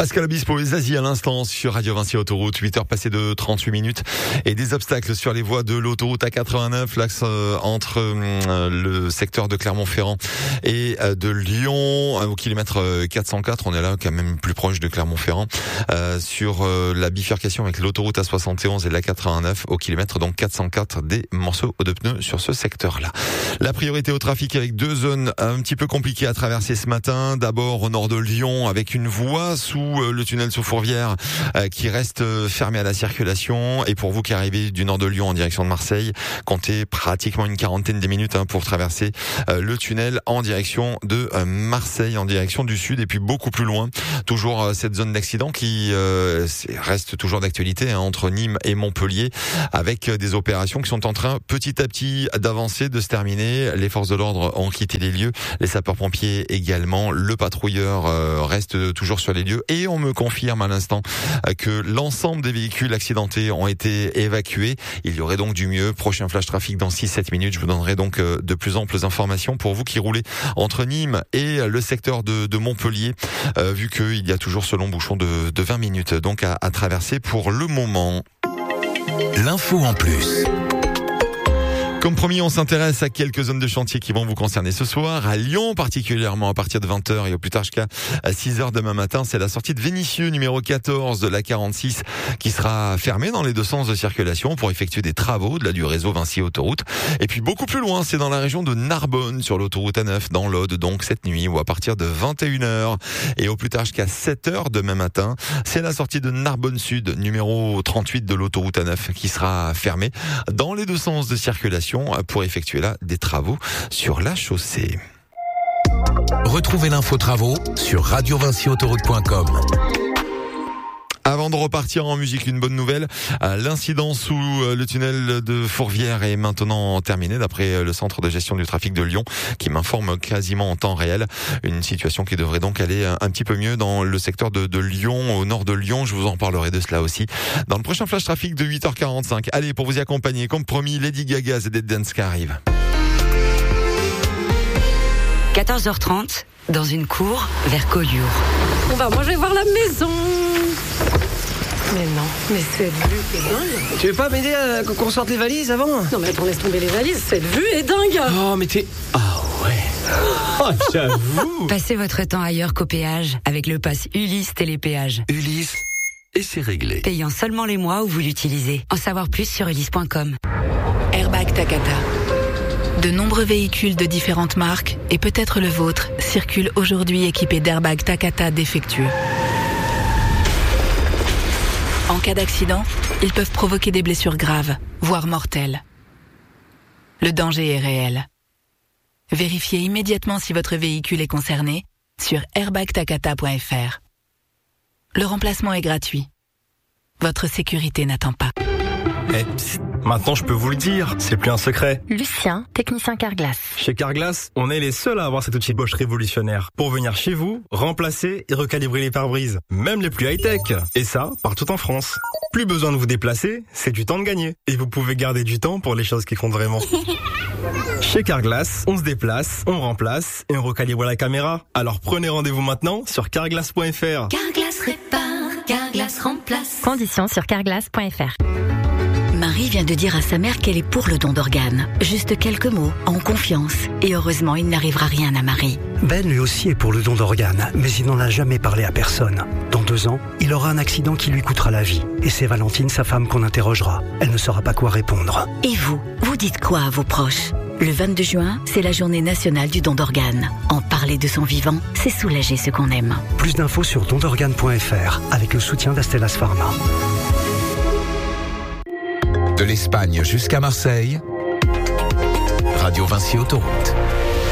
Pascal Obispo et Zazie à l'instant sur Radio Vinci Autoroute, 8h passées de 38 minutes et des obstacles sur les voies de l'autoroute A89, l'axe entre le secteur de Clermont-Ferrand et de Lyon au kilomètre 404, on est là quand même plus proche de Clermont-Ferrand, sur la bifurcation avec l'autoroute A71 et la 89 au kilomètre donc 404, des morceaux de pneus sur ce secteur-là. La priorité au trafic avec deux zones un petit peu compliquées à traverser ce matin. D'abord au nord de Lyon avec une voie sous le tunnel sous Fourvière qui reste fermée à la circulation. Et pour vous qui arrivez du nord de Lyon en direction de Marseille, comptez pratiquement une quarantaine de minutes pour traverser le tunnel en direction de Marseille, en direction du sud. Et puis beaucoup plus loin, toujours cette zone d'accident qui reste toujours d'actualité entre Nîmes et Montpellier, avec des opérations qui sont en train petit à petit d'avancer, de se terminer. Les forces de l'ordre ont quitté les lieux, les sapeurs-pompiers également, le patrouilleur reste toujours sur les lieux et on me confirme à l'instant que l'ensemble des véhicules accidentés ont été évacués. Il y aurait donc du mieux. Prochain flash trafic dans 6-7 minutes. Je vous donnerai donc de plus amples informations pour vous qui roulez entre Nîmes et le secteur de Montpellier, vu qu'il y a toujours ce long bouchon de 20 minutes donc à traverser pour le moment. L'info en plus. Comme promis, on s'intéresse à quelques zones de chantier qui vont vous concerner ce soir. À Lyon, particulièrement à partir de 20h et au plus tard jusqu'à 6h demain matin, c'est la sortie de Vénissieux, numéro 14 de la 46, qui sera fermée dans les deux sens de circulation pour effectuer des travaux de du réseau Vinci Autoroute. Et puis beaucoup plus loin, c'est dans la région de Narbonne, sur l'autoroute A9, dans l'Aude, donc cette nuit, ou à partir de 21h et au plus tard jusqu'à 7h demain matin, c'est la sortie de Narbonne Sud, numéro 38 de l'autoroute A9, qui sera fermée dans les deux sens de circulation pour effectuer là des travaux sur la chaussée. Retrouvez l'info travaux sur radiovinciautoroute.com. Avant de repartir en musique, une bonne nouvelle. L'incident sous le tunnel de Fourvière est maintenant terminé d'après le centre de gestion du trafic de Lyon qui m'informe quasiment en temps réel. Une situation qui devrait donc aller un petit peu mieux dans le secteur de Lyon, au nord de Lyon. Je vous en parlerai de cela aussi dans le prochain flash trafic de 8h45. Allez, pour vous y accompagner, comme promis, Lady Gaga et Dead Dance qui arrivent. 14h30, dans une cour vers Collioure. Moi je vais voir la maison. Mais non, mais cette vue est dingue. Tu veux pas m'aider à qu'on sorte les valises avant? Non mais attends, laisse tomber les valises, cette vue est dingue. Oh mais t'es... Ah ouais. Oh j'avoue. Passez votre temps ailleurs qu'au péage avec le pass Ulysse Télépéage. Ulysse, et c'est réglé. Payant seulement les mois où vous l'utilisez. En savoir plus sur ulysse.com. Airbag Takata. De nombreux véhicules de différentes marques, et peut-être le vôtre, circulent aujourd'hui équipés d'airbags Takata défectueux. En cas d'accident, ils peuvent provoquer des blessures graves, voire mortelles. Le danger est réel. Vérifiez immédiatement si votre véhicule est concerné sur airbagtakata.fr. Le remplacement est gratuit. Votre sécurité n'attend pas. Psst, maintenant je peux vous le dire, c'est plus un secret. Lucien, technicien Carglass. Chez Carglass, on est les seuls à avoir cet outil Bosch révolutionnaire pour venir chez vous, remplacer et recalibrer les pare-brises, même les plus high-tech. Et ça, partout en France. Plus besoin de vous déplacer, c'est du temps de gagner. Et vous pouvez garder du temps pour les choses qui comptent vraiment. Chez Carglass, on se déplace, on remplace et on recalibre la caméra. Alors prenez rendez-vous maintenant sur carglass.fr. Carglass répare, Carglass remplace. Conditions sur carglass.fr. Marie vient de dire à sa mère qu'elle est pour le don d'organes. Juste quelques mots, en confiance. Et heureusement, il n'arrivera rien à Marie. Ben lui aussi est pour le don d'organes, mais il n'en a jamais parlé à personne. Dans 2 ans, il aura un accident qui lui coûtera la vie. Et c'est Valentine, sa femme, qu'on interrogera. Elle ne saura pas quoi répondre. Et vous, vous dites quoi à vos proches? Le 22 juin, c'est la journée nationale du don d'organes. En parler de son vivant, c'est soulager ce qu'on aime. Plus d'infos sur dondorganes.fr avec le soutien d'Astellas Pharma. De l'Espagne jusqu'à Marseille, Radio Vinci Autoroute.